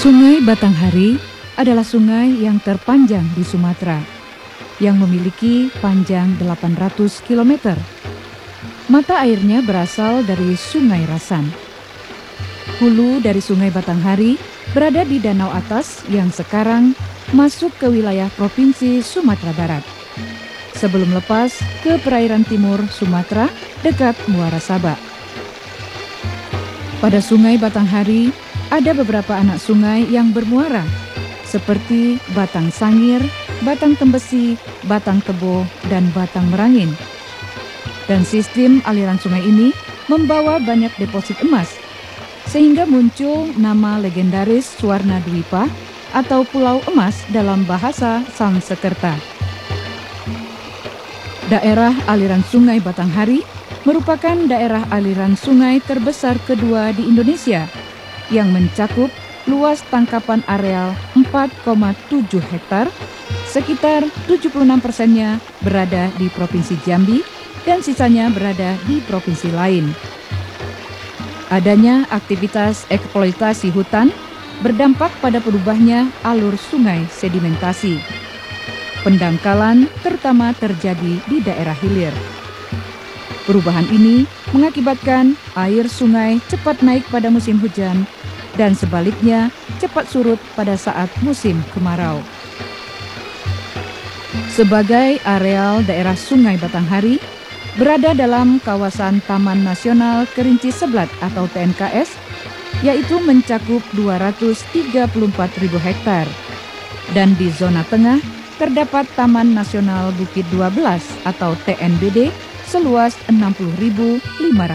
Sungai Batanghari adalah sungai yang terpanjang di Sumatera, yang memiliki panjang 800 km. Mata airnya berasal dari Sungai Rasan. Hulu dari Sungai Batanghari berada di Danau Atas yang sekarang masuk ke wilayah Provinsi Sumatera Barat, sebelum lepas ke perairan timur Sumatera dekat Muara Sabak. Pada Sungai Batanghari ada beberapa anak sungai yang bermuara, seperti Batang Sangir, Batang Tembesi, Batang Tebo, dan Batang Merangin. Dan sistem aliran sungai ini membawa banyak deposit emas, sehingga muncul nama legendaris Suwarna Dwipa atau Pulau Emas dalam bahasa Sanskerta. Daerah aliran Sungai Batanghari merupakan daerah aliran sungai terbesar kedua di Indonesia, yang mencakup luas tangkapan areal 4,7 hektar, sekitar 76%-nya berada di Provinsi Jambi dan sisanya berada di provinsi lain. Adanya aktivitas eksploitasi hutan berdampak pada berubahnya alur sungai sedimentasi. Pendangkalan terutama terjadi di daerah hilir. Perubahan ini mengakibatkan air sungai cepat naik pada musim hujan dan sebaliknya cepat surut pada saat musim kemarau. Sebagai areal daerah Sungai Batanghari berada dalam kawasan Taman Nasional Kerinci Seblat atau TNKS, yaitu mencakup 234.000 hektar. Dan di zona tengah terdapat Taman Nasional Bukit 12 atau TNBD seluas 60.500